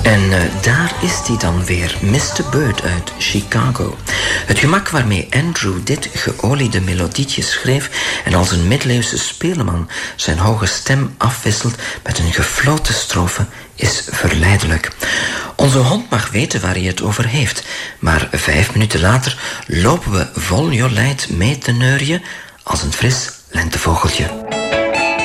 En daar is hij dan weer, Mr. Bird uit Chicago. Het gemak waarmee Andrew dit geoliede melodietje schreef en als een middeleeuwse speleman zijn hoge stem afwisselt met een gefloten strofe is verleidelijk. Onze hond mag weten waar hij het over heeft, maar 5 minuten later lopen we vol jolijt mee te neurien als een fris lentevogeltje.